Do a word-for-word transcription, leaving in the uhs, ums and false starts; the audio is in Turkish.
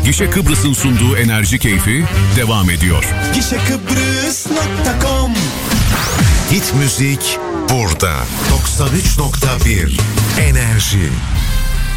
Gişe Kıbrıs'ın sunduğu enerji keyfi devam ediyor. gişe kıbrıs nokta com. Hit müzik burada. doksan üç nokta bir Enerji.